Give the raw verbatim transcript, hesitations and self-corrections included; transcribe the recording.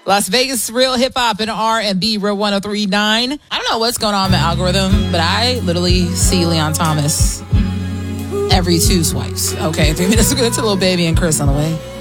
Las Vegas Real Hip Hop and R and B, Real one oh three point nine. I don't know what's going on in the algorithm, but I literally see Leon Thomas every two swipes. Okay, three minutes ago, it's a little baby and Chris on the way.